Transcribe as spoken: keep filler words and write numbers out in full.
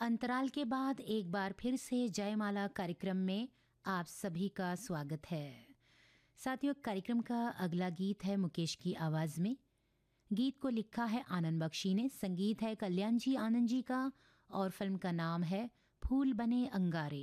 अंतराल के बाद एक बार फिर से जयमाला कार्यक्रम में आप सभी का स्वागत है। साथियों, कार्यक्रम का अगला गीत है मुकेश की आवाज़ में। गीत को लिखा है आनंद बख्शी ने, संगीत है कल्याण जी आनंद जी का और फिल्म का नाम है फूल बने अंगारे।